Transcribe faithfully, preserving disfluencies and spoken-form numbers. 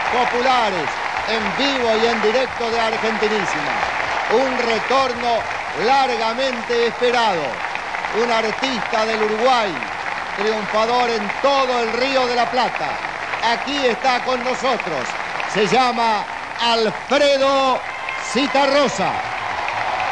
populares, en vivo y en directo de Argentinísima. Un retorno largamente esperado. Un artista del Uruguay, triunfador en todo el Río de la Plata. Aquí está con nosotros. Se llama Alfredo Zitarrosa.